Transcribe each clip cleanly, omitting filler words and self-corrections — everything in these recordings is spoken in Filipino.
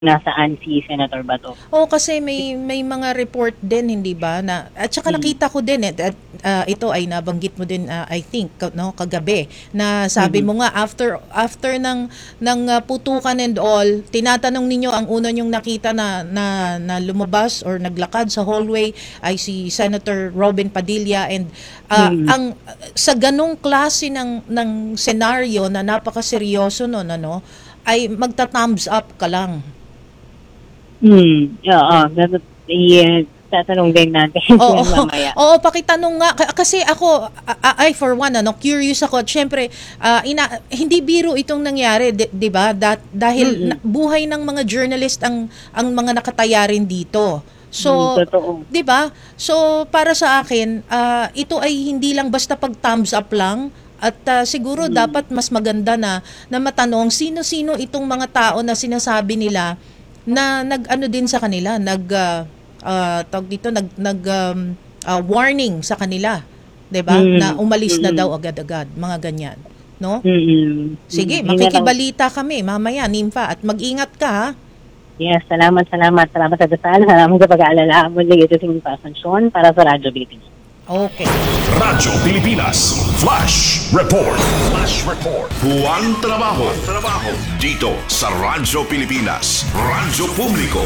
nasaan si Senator Bato. Kasi may mga report din, hindi ba, na at saka nakita ko din ito ay nabanggit mo din, I think, no, kagabi, na sabi mo nga after ng putukan and all, tinatanong ninyo, ang una nyong nakita na lumabas or naglakad sa hallway ay si Senator Robin Padilla, and ang sa ganung klase ng senaryo na napakaseryoso noon, ay magta-thumbs up ka lang. Tatanong din natin mamaya. Pakitanong nga. Kasi ako, for one, curious ako. At syempre, hindi biro itong nangyari, di ba? Dahil buhay ng mga journalist ang mga nakataya rin dito. So, di ba? So, para sa akin, ito ay hindi lang basta pag thumbs up lang. At siguro dapat mas maganda na matanong sino-sino itong mga tao na sinasabi nila na nag-ano din sa kanila, warning sa kanila, 'di ba? Na umalis na daw agad-agad, mga ganyan, no? Sige, makikibalita kami mamaya, Nympha, at mag-ingat ka, ha? Yes, salamat sa dasal, salamat sa pag-aalala mo. Ito si Nympha Asuncion para sa Radyo Pilipinas. Okay. Radyo Pilipinas Flash Report. Buwang trabaho dito sa Radyo Pilipinas. Radyo Publiko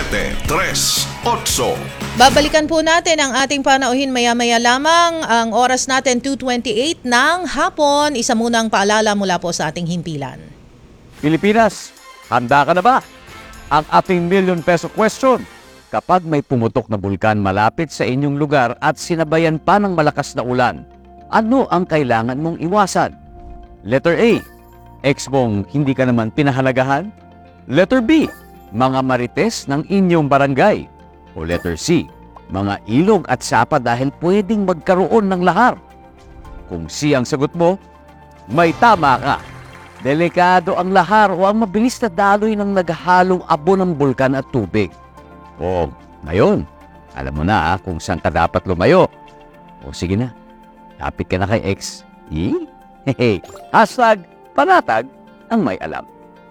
738. Babalikan po natin ang ating panauhin maya-maya lamang. Ang oras natin 2:28 ng hapon. Isa munang paalala mula po sa ating himpilan. Pilipinas, handa ka na ba? Ang ating million peso question. Kapag may pumutok na bulkan malapit sa inyong lugar at sinabayan pa ng malakas na ulan, ano ang kailangan mong iwasan? Letter A, ex mong hindi ka naman pinahalagahan? Letter B, mga marites ng inyong barangay? O letter C, mga ilog at sapa dahil pwedeng magkaroon ng lahar? Kung C ang sagot mo, may tama ka. Delikado ang lahar o ang mabilis na daloy ng naghalong abo ng bulkan at tubig. Ngayon, alam mo na kung saan ka dapat lumayo. Sige na, lapit ka na kay ex. Hashtag panatag ang may alam.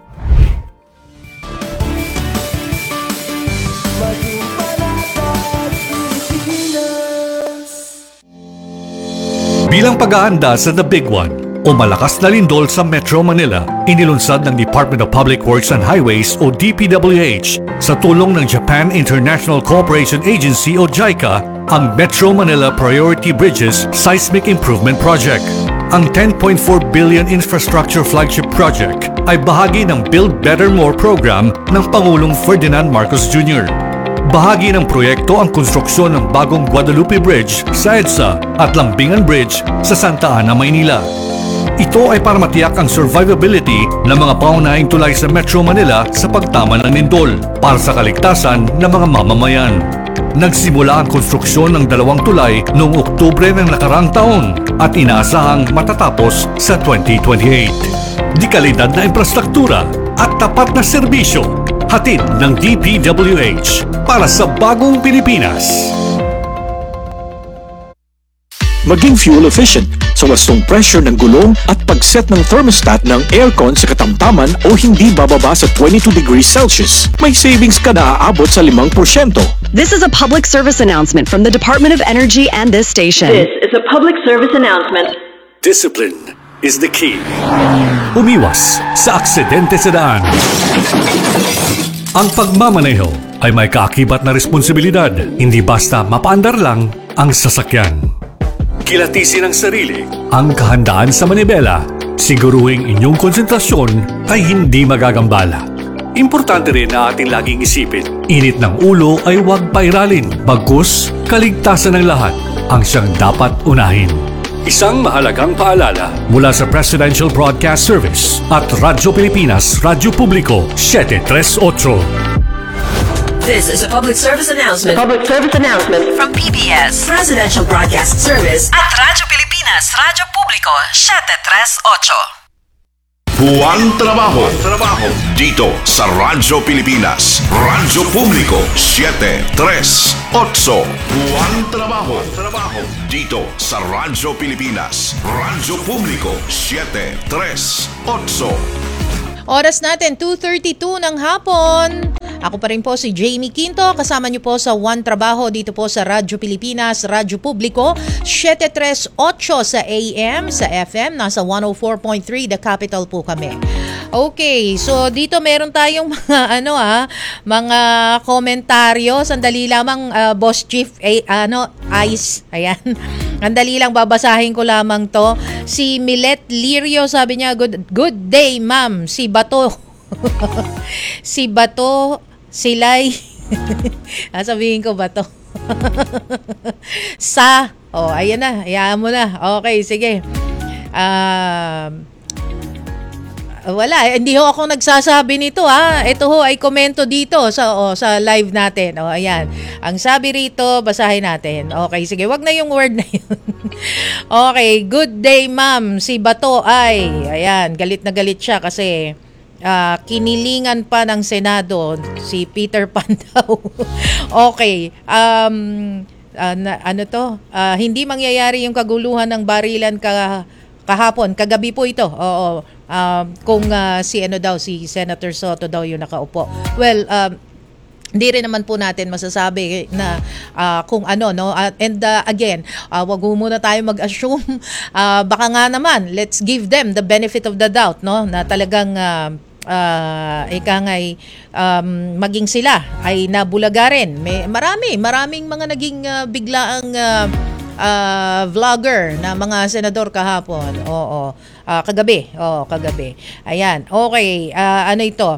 Bilang pag-aanda sa The Big One o malakas na lindol sa Metro Manila, inilunsad ng Department of Public Works and Highways o DPWH sa tulong ng Japan International Cooperation Agency o JICA ang Metro Manila Priority Bridges Seismic Improvement Project. Ang 10.4 billion infrastructure flagship project ay bahagi ng Build Better More program ng Pangulong Ferdinand Marcos Jr. Bahagi ng proyekto ang konstruksyon ng bagong Guadalupe Bridge sa EDSA at Lambingan Bridge sa Santa Ana, Maynila. Ito ay para matiyak ang survivability ng mga paunahing tulay sa Metro Manila sa pagtama ng lindol para sa kaligtasan ng mga mamamayan. Nagsimula ang konstruksyon ng 2 tulay noong Oktubre ng nakarang taon at inaasahang matatapos sa 2028. Di kalidad na infrastruktura at tapat na serbisyo, hatid ng DPWH para sa bagong Pilipinas. Maging fuel efficient sa wastong pressure ng gulong at pag-set ng thermostat ng aircon sa katamtaman o hindi bababa sa 22 degrees Celsius. May savings ka na aabot sa 5%. This is a public service announcement from the Department of Energy and this station. This is a public service announcement. Discipline is the key. Umiwas sa aksidente sa daan. Ang pagmamaneho ay may kaakibat na responsibilidad, hindi basta mapaandar lang ang sasakyan. Kilatisin ang sarili, ang kahandaan sa manibela, siguruhing inyong konsentrasyon ay hindi magagambala. Importante rin na ating laging isipin, init ng ulo ay huwag pairalin, bagkus kaligtasan ng lahat ang siyang dapat unahin. Isang mahalagang paalala mula sa Presidential Broadcast Service at Radyo Pilipinas, Radyo Publiko 738. This is a public service announcement. From PBS, Presidential Broadcast Service at Radyo Pilipinas, Radyo Publiko 738. Buwang trabaho dito sa Radyo Pilipinas. Radyo Publiko 738. Buwang trabaho dito sa Radyo Pilipinas. Radyo Publiko 738. Oras natin, 2:32 ng hapon. Ako pa rin po si Jamie Quinto. Kasama niyo po sa One Trabaho dito po sa Radyo Pilipinas, Radyo Publiko, 738 sa AM, sa FM, nasa 104.3, The Capital po kami. Okay, so dito meron tayong mga mga komentaryo. Sandali lamang, Boss Chief Ice. Ayan. Andali lang, babasahin ko lamang to. Si Milet Lirio, sabi niya, good day, ma'am. Si Bato. Si Bato, Silay. Sabihin ko Bato. Ayan na. Hayaan mo na. Okay, sige. Wala, hindi ho ako nagsasabi nito ha. Ito ho ay komento dito sa live natin. Ayan. Ang sabi rito, basahin natin. Okay, sige, wag na yung word na yun. Okay, good day ma'am. Si Bato ay, ayan, galit na galit siya kasi kinilingan pa ng Senado si Peter Pan daw. Okay. Hindi mangyayari yung kaguluhan ng barilan kahapon, kagabi po ito. Oo. Kung si Senator Soto daw yung nakaupo. Well, hindi rin naman po natin masasabi na kung ano, no? Again, wag muna tayo mag-assume. Baka nga naman, let's give them the benefit of the doubt, no? Na talagang maging sila ay nabulaga rin. Maraming mga naging biglaang vlogger na mga senador kahapon. Oo. Kagabi. Ayan. Okay. Ano ito?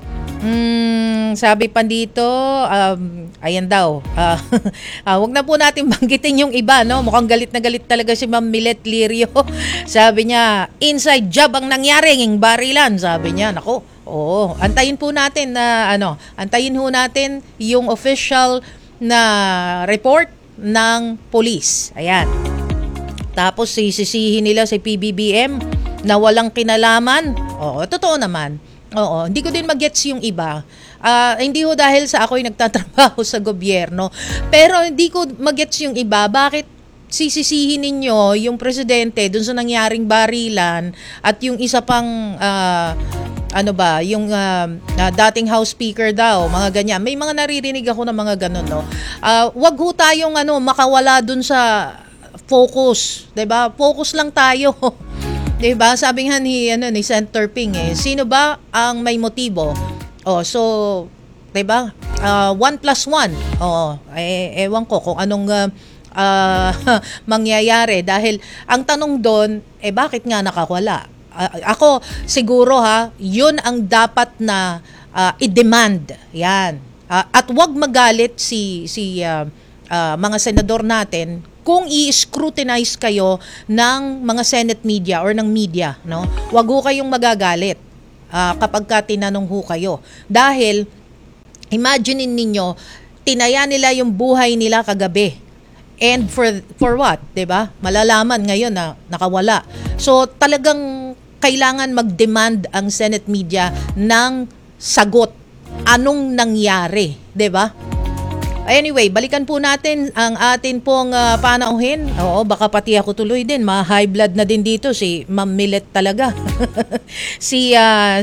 Sabi pa dito, ayan daw. Wag na po natin banggitin yung iba, no? Mukhang galit na galit talaga si Ma'am Milet Lirio. Sabi niya, inside job ang nangyari ng barilan. Sabi niya, nako. Oo. Antayin po natin antayin ho natin yung official na report ng police. Ayan. Tapos sisisihin nila si PBBM na walang kinalaman. Oo, totoo naman. Oo, hindi ko din magets yung iba. Hindi ho dahil sa ako'y nagtatrabaho sa gobyerno. Pero hindi ko magets yung iba. Bakit sisisihin ninyo yung presidente dun sa nangyaring barilan at yung isa pang yung dating House Speaker daw, mga ganyan. May mga naririnig ako ng mga ganun, no. Wag ho tayong makawala dun sa focus, 'di ba? Focus lang tayo. 'Di ba? Sabi nga ni Senator Ping sino ba ang may motibo? So 'di ba? 1 plus 1. Ewan ko kung anong mangyayari dahil ang tanong doon bakit nga nakawala? Ako siguro yun ang dapat na i-demand. Yan. At wag magalit si mga senador natin kung i-scrutinize kayo ng mga Senate media or ng media, no? Wag ho kayong magagalit kapag ka tinanong ho kayo. Dahil imaginein ninyo, tinaya nila yung buhay nila kagabi. And for what, 'di ba? Malalaman ngayon na nakawala. So talagang kailangan mag-demand ang Senate media ng sagot. Anong nangyari, 'di ba? Anyway, balikan po natin ang atin pong panauhin. Oo, baka pati ako tuloy din. Ma-high blood na din dito si Ma'am Milet talaga. Si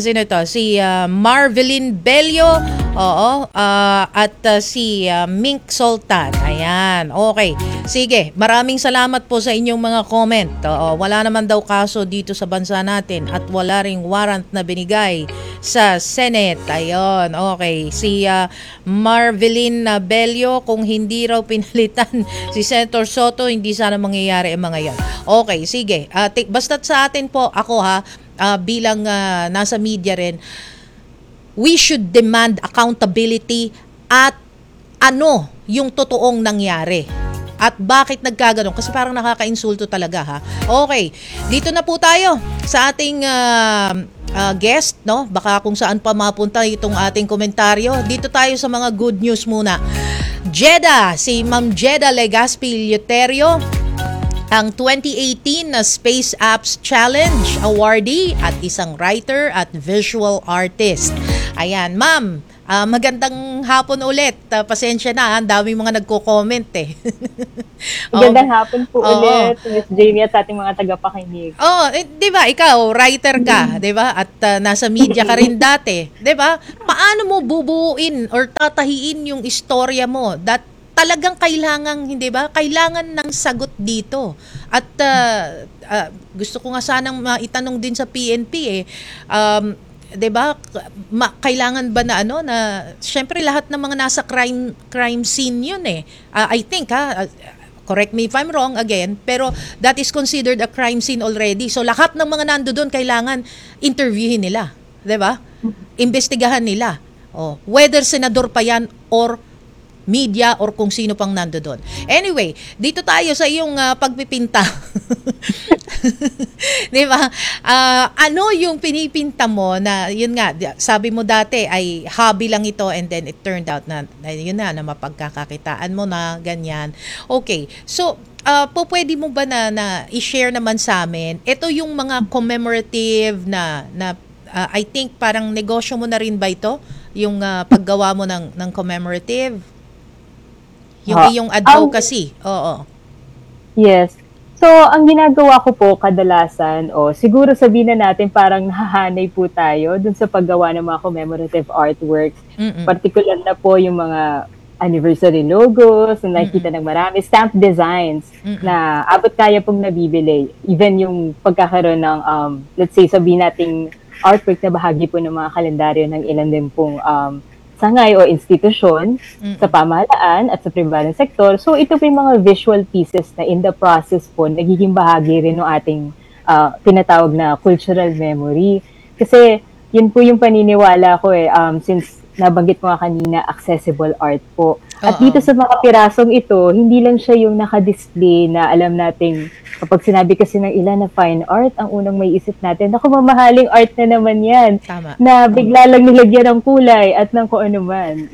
Marvelyn Bello. Oo, at si Mink Sultan. Ayan, okay. Sige, maraming salamat po sa inyong mga comment. Oo, wala naman daw kaso dito sa bansa natin at wala ring warrant na binigay sa Senate. Ayun, okay. Si Marvelyn Bello, kung hindi raw pinalitan si Senator Soto, hindi sana mangyayari ang mga yan. Okay, sige. Basta't sa atin po, ako bilang nasa media rin, we should demand accountability at ano yung totoong nangyari. At bakit nagkaganon? Kasi parang nakaka-insulto talaga Okay, dito na po tayo sa ating guest, no? Baka kung saan pa mapunta itong ating komentaryo. Dito tayo sa mga good news muna. Jeddah, si Ma'am Jeddah Legaspi Eleuterio, ang 2018 na Space Apps Challenge awardee at isang writer at visual artist. Ayan, ma'am, Magandang hapon ulit. Pasensya na, ang daming mga nagko-comment eh. Magandang hapon po Oo. ulit, Miss Jamie at sa ating mga tagapakinig. Oh, 'di ba? Ikaw, writer ka, 'di ba? At nasa media ka rin dati, 'di ba? Paano mo bubuuin or tatahiin yung istorya mo? Talagang kailangan, hindi ba? Kailangan ng sagot dito. At gusto ko nga sanang maitanong din sa PNP eh. 'Di ba? Kailangan ba na syempre lahat ng mga nasa crime scene 'yun eh. I think correct me if I'm wrong again, pero that is considered a crime scene already. So lahat ng mga nando doon kailangan interviewin nila, 'di ba? Imbestigahan nila. Whether senador pa 'yan or media or kung sino pang nando doon. Anyway, dito tayo sa iyong pagpipinta. 'Di ba? Ano yung pinipinta mo na yun nga, sabi mo dati ay hobby lang ito and then it turned out na yun na mapagkakakitaan mo na ganyan. Okay. So, pwede mo ba na i-share naman sa amin? Ito yung mga commemorative na I think parang negosyo mo na rin ba ito? Yung paggawa mo ng commemorative? Yung iyong advocacy. Oo. Yes. So, ang ginagawa ko po kadalasan, siguro sabihin na natin parang nahahanay po tayo dun sa paggawa ng mga commemorative artworks. Particular na po yung mga anniversary logos, na nakikita ng marami, stamp designs na abot kaya pong nabibili. Even yung pagkakaroon ng, let's say, sabihin nating artwork na bahagi po ng mga kalendaryo ng ilan din pong sangay o institusyon sa pamahalaan at sa pribadong sektor. So ito po yung mga visual pieces na in the process po nagiging bahagi rin ng ating tinatawag na cultural memory. Kasi yun po yung paniniwala ko since nabanggit mo nga kanina, accessible art po. At dito sa mga pirasong ito, hindi lang siya yung naka-display na alam nating kapag sinabi kasi ng ilan na fine art, ang unang may isip natin, naku, mamahaling art na naman yan. Tama. Na bigla lang nilagyan ng kulay at ng kung ano man.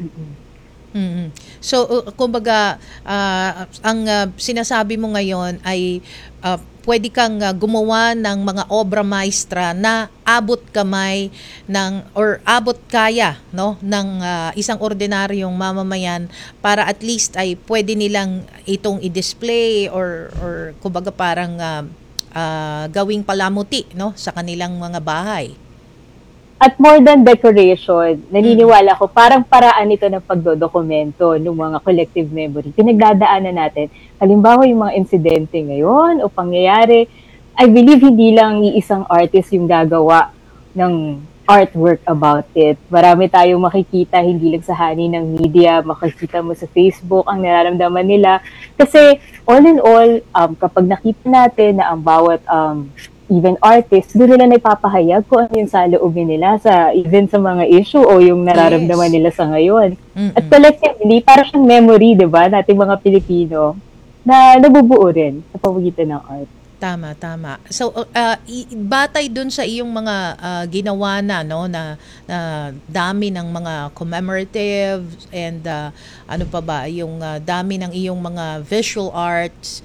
So, kumbaga, ang sinasabi mo ngayon ay pwede kang gumawa ng mga obra maestra na abot kamay or abot kaya ng isang ordinaryong mamamayan para at least ay pwede nilang itong i-display or kumbaga parang gawing palamuti sa kanilang mga bahay. At more than decoration, naniniwala ko, parang paraan ito ng pagdodokumento ng mga collective memory. Pinagdadaanan natin, halimbawa yung mga insidente ngayon o pangyayari, I believe hindi lang iisang artist yung gagawa ng artwork about it. Marami tayong makikita, hindi lang sa hani ng media, makikita mo sa Facebook ang nararamdaman nila. Kasi all in all, kapag nakita natin na ang bawat even artists, doon nila naipapahayag kung ano yung saloobin nila even sa mga issue o yung nararamdaman nila sa ngayon. At collectively, parang siyang memory, di ba, nating mga Pilipino na nabubuo rin sa pamamagitan ng art. Tama. So, batay dun sa iyong mga ginawa na dami ng mga commemorative and ano pa ba, yung dami ng iyong mga visual arts,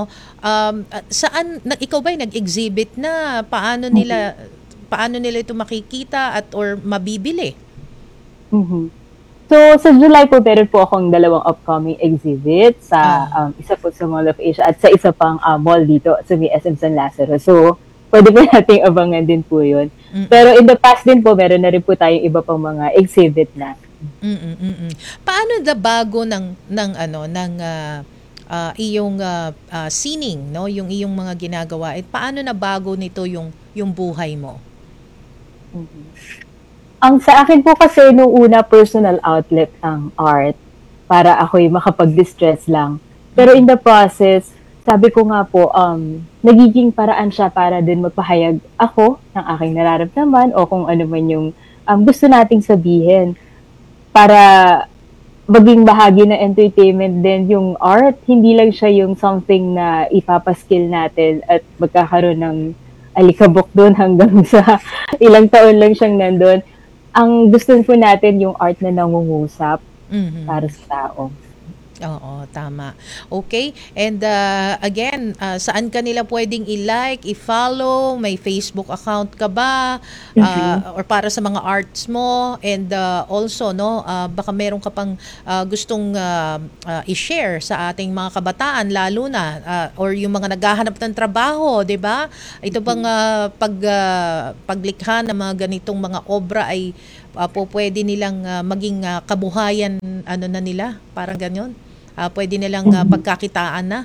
saan ikaw ba nag-exhibit na paano nila ito makikita at or mabibili? So sa July po meron po akong 2 upcoming exhibit sa isa po sa Mall of Asia at sa isa pang mall dito sa SM San Lazaro. So pwede po nating abangan din po 'yun. Pero in the past din po meron na rin po tayong iba pang mga exhibit na. Paano bago ng iyong sining, yung iyong mga ginagawa, paano na bago nito yung buhay mo? Ang sa akin po kasi nung una personal outlet ang art para ako'y makapag-distress lang. Pero in the process, sabi ko nga po, nagiging paraan siya para din magpahayag ako ng aking nararamdaman o kung ano man yung gusto nating sabihin para maging bahagi ng entertainment din yung art. Hindi lang siya yung something na ipapaskill natin at magkakaroon ng alikabok doon hanggang sa ilang taon lang siyang nandun. Ang gusto po natin yung art na nangungusap para sa tao. Oo, tama. Okay. And again, saan ka nila pwedeng i-like, i-follow? May Facebook account ka ba? Or para sa mga arts mo? And also, no, baka meron ka pang gustong i-share sa ating mga kabataan, lalo na, or yung mga naghahanap ng trabaho, di ba? Ito bang paglikha ng mga ganitong mga obra ay pwede nilang maging kabuhayan, ano na nila? Parang ganyan. Pwede nilang pagkakitaan na.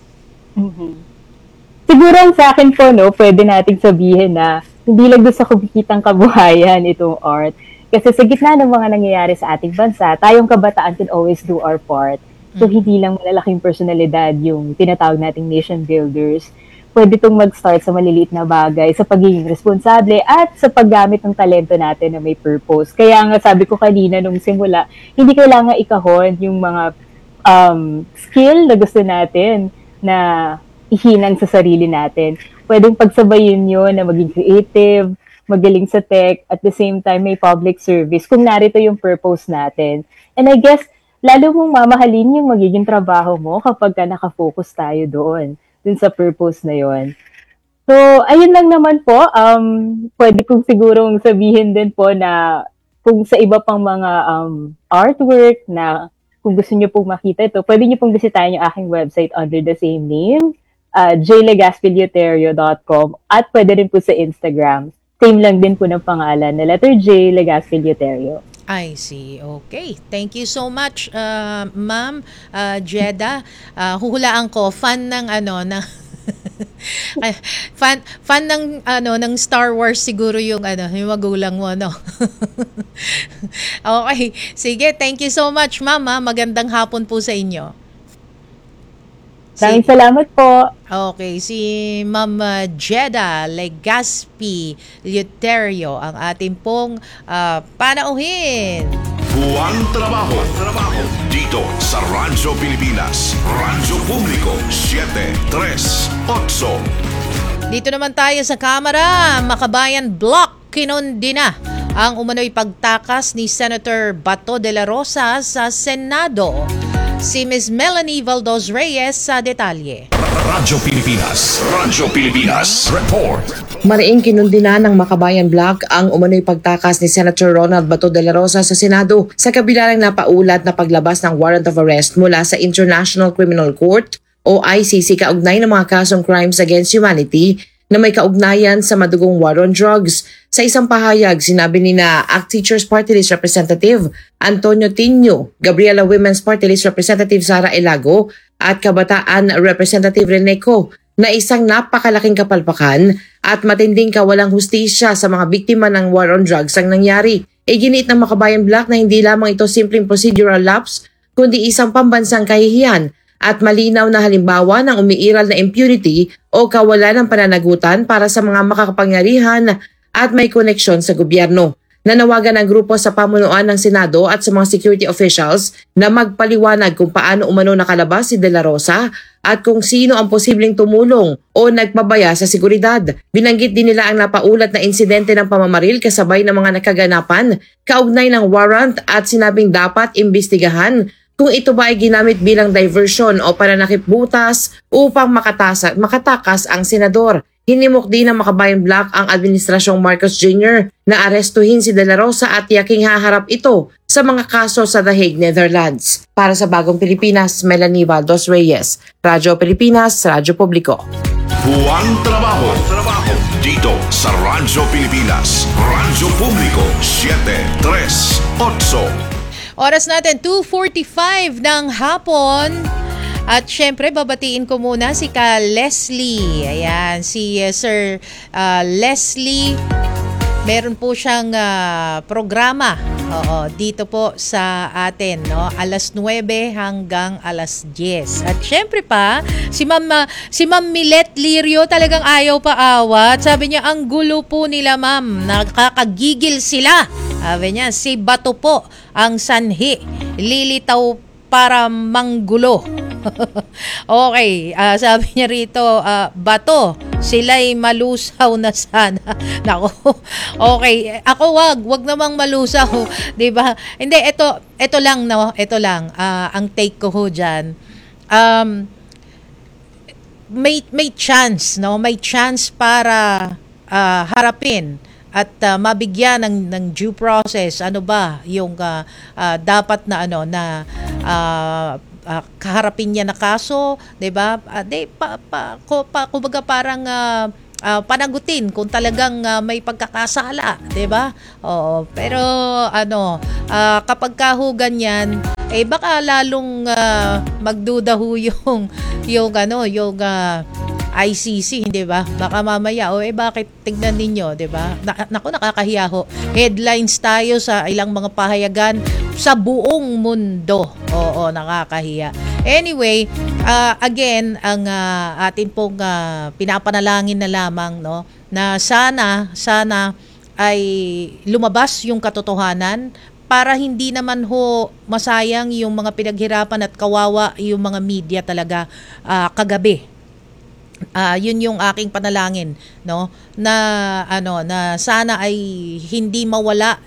Siguro ang sa akin po, no, pwede nating sabihin na hindi lang doon sa kumikitang kabuhayan itong art. Kasi sa gitna ng mga nangyayari sa ating bansa, tayong kabataan can always do our part. So hindi lang malalaking personalidad yung tinatawag nating nation builders. Pwede itong mag-start sa maliliit na bagay, sa pagiging responsable at sa paggamit ng talento natin na may purpose. Kaya nga sabi ko kanina nung simula, hindi kailangan ikahon yung mga skill na gusto natin na ihinang sa sarili natin. Pwedeng pagsabayin yun na maging creative, magaling sa tech, at the same time may public service kung narito yung purpose natin. And I guess, lalo mong mamahalin yung magiging trabaho mo kapag ka nakafocus tayo dun sa purpose na yun. So, ayun lang naman po. Pwede kong sigurong sabihin din po na kung sa iba pang mga artwork na kung gusto niyo pong makita ito, pwede niyo pong bisitahin yung aking website under the same name, jlegaspilioterio.com, at pwede rin po sa Instagram. Same lang din po ng pangalan na letter J, Legaspilioterio. I see. Okay. Thank you so much, Ma'am Jeda. Huhulaan ko, fan ng fan ng Star Wars siguro yung yung magulang mo, no. Okay, sige, thank you so much, Ma'am. Magandang hapon po sa inyo. Maraming salamat po. Okay, si Ma'am Jeda Legaspi Leuterio ang ating pong panauhin. Buwang trabaho dito sa Radyo Pilipinas. Radyo Publiko 738. Dito naman tayo sa Kamara. Makabayan Block, kinundi na ang umano'y pagtakas ni Senator Bato de la Rosa sa Senado. Si Ms. Melanie Valdos Reyes sa detalye. Radyo Pilipinas Report. Mariing kinundi na ng Makabayan Block ang umano'y pagtakas ni Senator Ronald Bato de la Rosa sa Senado sa kabila ng napaulat na paglabas ng warrant of arrest mula sa International Criminal Court o ICC kaugnay ng mga kasong crimes against humanity na may kaugnayan sa madugong war on drugs. Sa isang pahayag, sinabi ni na ACT Teachers Party List Representative Antonio Tinio, Gabriela Women's Party List Representative Sara Elago at Kabataan Representative Reneco na isang napakalaking kapalpakan at matinding kawalang hustisya sa mga biktima ng war on drugs ang nangyari. Iginiit ng Makabayan Block na hindi lamang ito simpleng procedural lapse kundi isang pambansang kahihiyan at malinaw na halimbawa ng umiiral na impunity o kawalan ng pananagutan para sa mga makakapangyarihan at may koneksyon sa gobyerno. Nanawagan ang grupo sa pamunuan ng Senado at sa mga security officials na magpaliwanag kung paano umano nakalabas si De La Rosa at kung sino ang posibleng tumulong o nagpabaya sa seguridad. Binanggit din nila ang napaulat na insidente ng pamamaril kasabay ng mga nakaganapan kaugnay ng warrant at sinabing dapat imbestigahan kung ito ba ay ginamit bilang diversion o pananakip butas upang makatakas ang senador. Hinimok din ng Makabayan Block ang Administrasyong Marcos Jr. na arestuhin si De La Rosa at yaking haharap ito sa mga kaso sa The Hague, Netherlands. Para sa Bagong Pilipinas, Melanie Valdos Reyes, Radyo Pilipinas, Radyo Publiko. Buwang trabaho dito sa Radyo Pilipinas. Radyo Publiko 738. Oras natin 2:45 ng hapon. At syempre, babatiin ko muna si Ka Leslie. Ayan, si Sir Leslie. Meron po siyang programa dito po sa atin, no? Alas 9 hanggang alas 10. At syempre pa, si Ma'am Milet Lirio talagang ayaw pa awat. Sabi niya, ang gulo po nila, ma'am. Nakakagigil sila. Sabi niya, si Bato po ang sanhi. Lilitaw para manggulo. Okay, sabi niya rito, bato, sila'y malusaw na sana. Nako, okay, ako wag namang malusaw, 'di ba? Hindi, ito lang, no, ito lang, ang take ko ho dyan. May chance, no, may chance para harapin at mabigyan ng due process, ano ba yung dapat na kaharapin niya na kaso, 'di ba? Kumbaga parang panagutin kung talagang may pagkakasala, 'di ba? Oo, pero kapag ho ganyan, baka lalong magduda ho yung ICC, hindi ba? Baka mamaya, bakit tignan ninyo, di ba? Naku, nakakahiya ho. Headlines tayo sa ilang mga pahayagan sa buong mundo. Oo, nakakahiya. Anyway, again, ang atin pong pinapanalangin na lamang, no, na sana ay lumabas yung katotohanan para hindi naman ho masayang yung mga pinaghirapan at kawawa yung mga media talaga kagabi. Yun yung aking panalangin, no, na sana ay hindi mawala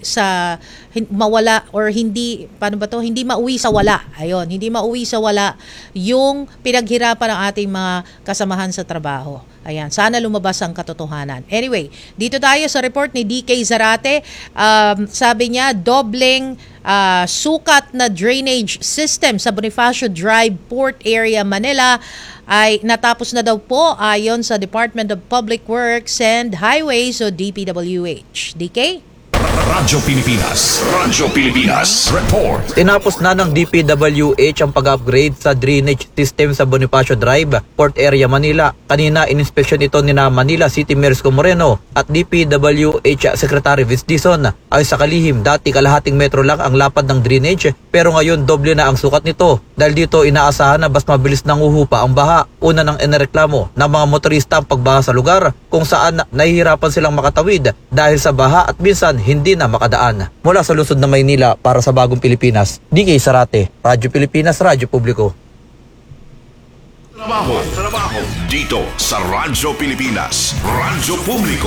or hindi hindi mauwi sa wala. Ayun, hindi mauwi sa wala yung pinaghirapan ng ating mga kasamahan sa trabaho. Ayan, sana lumabas ang katotohanan. Anyway, dito tayo sa report ni DK Zarate. Sabi niya, dobleng sukat na drainage system sa Bonifacio Drive, Port Area, Manila ay natapos na daw po ayon sa Department of Public Works and Highways o DPWH. DK? Radyo Pilipinas Report. Tinapos na ng DPWH ang pag-upgrade sa drainage system sa Bonifacio Drive, Port Area, Manila. Kanina, in-inspection ito ni Manila City Mayor Isko Moreno at DPWH Secretary Vince Dizon. Ay sa kalihim, dati kalahating metro lang ang lapad ng drainage, pero ngayon doble na ang sukat nito. Dahil dito, inaasahan na mas mabilis nang uhupa ang baha. Una nang inireklamo ng mga motorista ang pagbaha sa lugar kung saan nahihirapan silang makatawid dahil sa baha at minsan hindi na makadaan. Mula sa lungsod ng Maynila para sa Bagong Pilipinas, DK Zarate, Radyo Pilipinas, Radyo Publiko. Trabaho dito sa Radyo Pilipinas, Radyo Publiko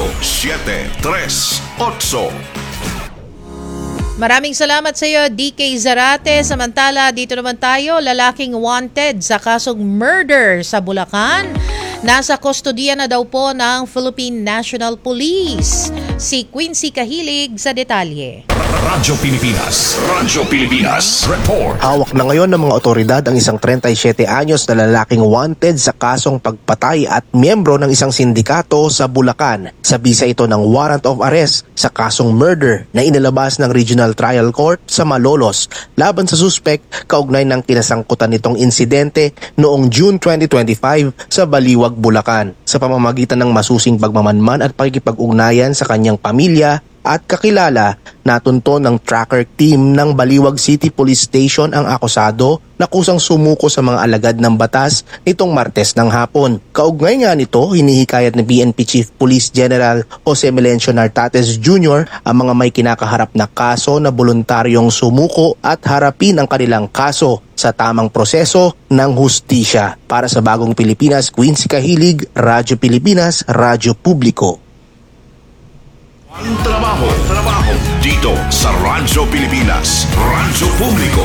738. Maraming salamat sa iyo, DK Zarate. Samantala, dito naman tayo, lalaking wanted sa kasong murder sa Bulacan. Nasa kustodiya na daw po ng Philippine National Police. Si Quincy Kahilig sa detalye. Radyo Pilipinas Report. Hawak na ngayon ng mga otoridad ang isang 37 anyos na lalaking wanted sa kasong pagpatay at miyembro ng isang sindikato sa Bulacan. Sa bisa ito ng warrant of arrest sa kasong murder na inilabas ng Regional Trial Court sa Malolos laban sa suspect kaugnay ng kinasangkutan nitong insidente noong June 2025 sa Baliwag, Bulacan. Sa pamamagitan ng masusing pagmamanman at pakikipag-ugnayan sa kanyang pamilya at kakilala, natunto ng tracker team ng Baliwag City Police Station ang akusado na kusang sumuko sa mga alagad ng batas nitong Martes ng hapon. Kaugnay nga nito, hinihikayat ni PNP Chief Police General Jose Melencio Nartates Jr. ang mga may kinakaharap na kaso na voluntaryong sumuko at harapin ang kanilang kaso sa tamang proseso ng hustisya. Para sa Bagong Pilipinas, Quincy Kahilig, Radyo Pilipinas, Radyo Publiko. Ang trabaho dito sa Radyo Pilipinas, Radyo Publiko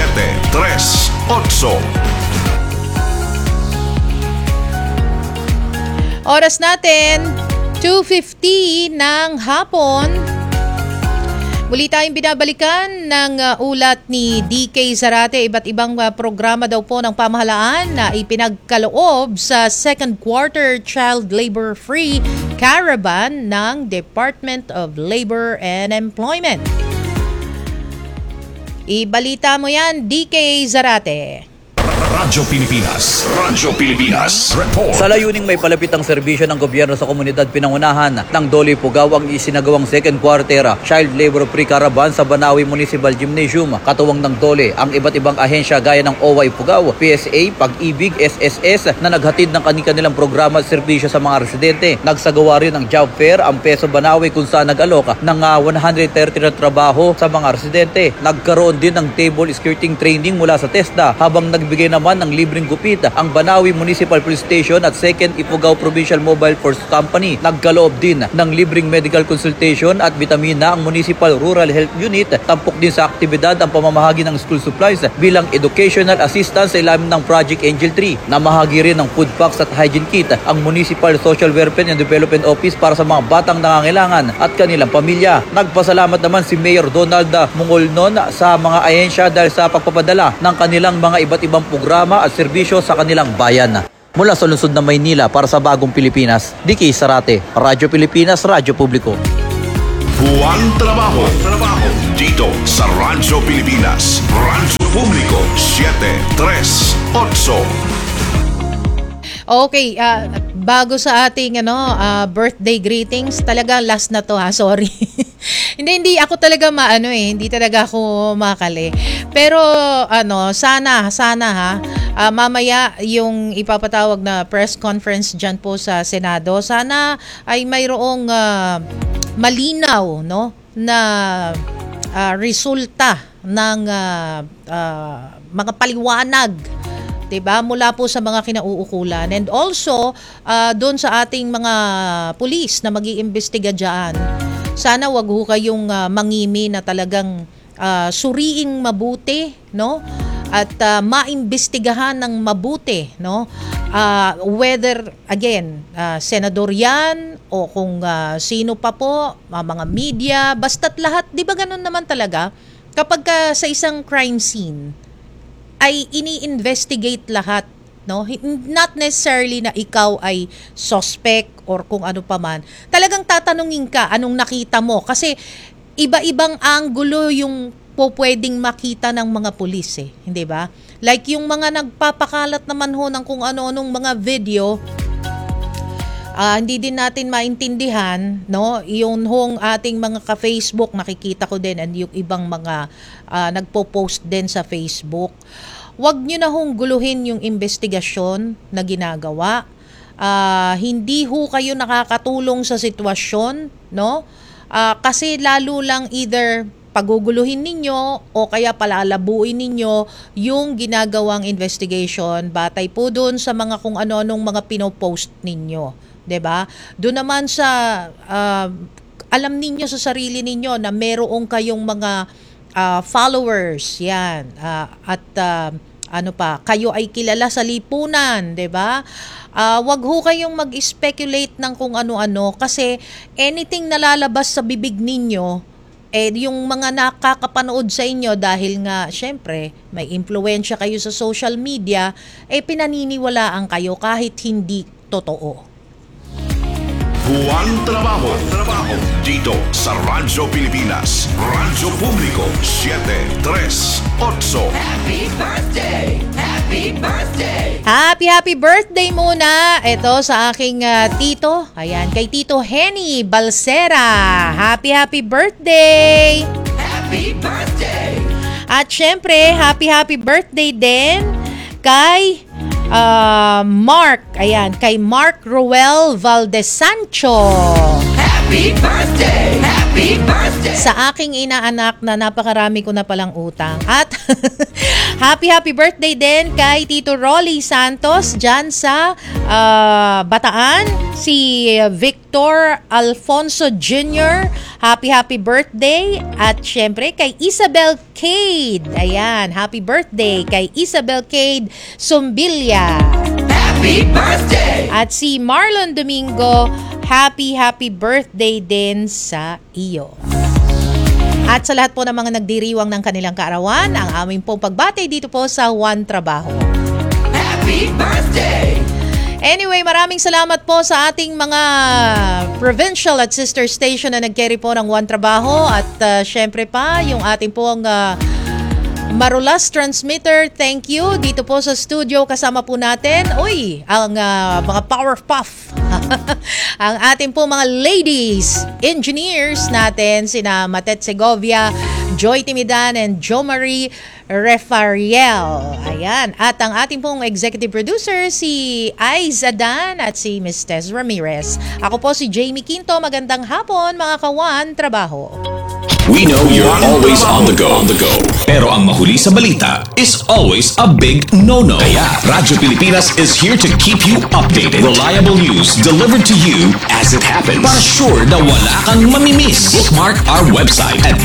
738. Oras natin, 2:50 ng hapon. Muli tayong binabalikan ng ulat ni DK Zarate. Iba't ibang programa daw po ng pamahalaan na ipinagkaloob sa second quarter child labor free caravan ng Department of Labor and Employment. Ibalita mo yan, DK Zarate. Radyo Pilipinas Report. Sa layuning may palapit ang serbisyo ng gobyerno sa komunidad, pinangunahan ng Dole Pugao ang isinagawang second quarter child labor free caravan sa Banawi Municipal Gymnasium. Katuwang ng Dole ang iba't ibang ahensya gaya ng OY Pugao, PSA, Pag-ibig, SSS na naghatid ng kanilang programa at serbisyo sa mga residente. Nagsagawa rin ng job fair ang Peso Banawi kung saan nag-alok ng 130 na trabaho sa mga residente. Nagkaroon din ng table skirting training mula sa TESDA habang nagbigay ng naman ng libreng gupit ang Banawi Municipal Police Station at 2nd Ifugao Provincial Mobile Force Company. Nagkaloob din ng libreng medical consultation at vitamina ang Municipal Rural Health Unit. Tampok din sa aktibidad ang pamamahagi ng school supplies bilang educational assistance sa ilalim ng Project Angel 3. Namahagi rin ng food packs at hygiene kit ang Municipal Social Welfare and Development Office para sa mga batang nangangailangan at kanilang pamilya. Nagpasalamat naman si Mayor Donald Mongolnon sa mga ahensya dahil sa pagpapadala ng kanilang mga iba't ibang programa at serbisyo sa kanilang bayan. Mula sa lungsod ng Maynila para sa Bagong Pilipinas, Dicky Sarate, Radyo Pilipinas, Radyo Publiko. Buwang trabaho dito sa Radyo Pilipinas, Radyo Publiko 738. Okay, bago sa ating birthday greetings, talaga last na to sorry. hindi ako talaga hindi talaga ako makali. Pero sana mamaya yung ipapatawag na press conference diyan po sa Senado, sana ay mayroong malinaw na resulta ng mga paliwanag, diba, mula po sa mga kinauukulan, and also doon sa ating mga pulis na mag-iimbestiga dyan. Sana wag ho kayong mangimi na talagang suriing mabuti, at maimbestigahan ng mabuti, whether again senador yan o kung sino pa po, mga media, basta't lahat, di ba ganun naman talaga kapag sa isang crime scene ay ini-investigate lahat, not necessarily na ikaw ay suspect or kung ano pa man. Talagang tatanungin ka anong nakita mo, kasi iba-ibang anggulo yung pwedeng makita ng mga pulis hindi ba? Like yung mga nagpapakalat naman ho ng kung ano-anong mga video, hindi din natin maintindihan, yung hong ating mga ka-Facebook, nakikita ko din, and yung ibang mga nagpo-post din sa Facebook. Huwag nyo na hong guluhin yung investigasyon na ginagawa. Hindi ho kayo nakakatulong sa sitwasyon, kasi lalo lang either paguguluhin ninyo o kaya palalabuin ninyo yung ginagawang investigation batay po doon sa mga kung ano-anong mga pinopost ninyo, 'di ba? Doon naman sa alam ninyo sa sarili ninyo na meron kayong mga followers, yan, at kayo ay kilala sa lipunan, 'di ba? Wag ho kayong mag-speculate ng kung ano-ano, kasi anything na lalabas sa bibig ninyo, yung mga nakakapanood sa inyo, dahil nga syempre may impluwensya kayo sa social media, pinaniniwalaan kayo kahit hindi totoo. Buwang trabaho dito sa Radyo Pilipinas, Radyo Publiko 738. Happy birthday! Happy birthday! Happy birthday muna ito sa aking tito. Ayan, kay Tito Henny Balsera. Happy birthday! Happy birthday! At syempre, happy birthday din kay Mark. Ayan, kay Mark Roel Valdez Sancho. Happy birthday! Happy birthday! Sa aking inaanak na napakarami ko na palang utang. At happy birthday din kay Tito Rolly Santos dyan sa Bataan. Si Victor Alfonso Jr. Happy birthday. At syempre kay Isabel Cade. Ayan, happy birthday kay Isabel Cade Sumbilya. Happy birthday! At si Marlon Domingo, happy birthday din sa iyo. At sa lahat po ng mga nagdiriwang ng kanilang kaarawan, ang aming pong pagbati dito po sa One Trabaho. Happy birthday! Anyway, maraming salamat po sa ating mga provincial at sister station na nag-carry po ng One Trabaho, at syempre pa yung ating pong Marulas Transmitter, thank you. Dito po sa studio kasama po natin, ang mga Powerpuff. Ang ating po mga ladies, engineers natin, sina Matet Segovia, Joy Timidan, and Jo Marie Refariel. Ayan. At ang ating pong executive producer, si Aiz Adan at si Ms. Tess Ramirez. Ako po si Jamie Quinto. Magandang hapon, mga kawan trabaho. We know you're always on the go. Pero ang mahuli sa balita is always a big no-no. Kaya Radyo Pilipinas is here to keep you updated. Reliable news delivered to you as it happens. Para sure na wala kang mamimiss. Bookmark our website at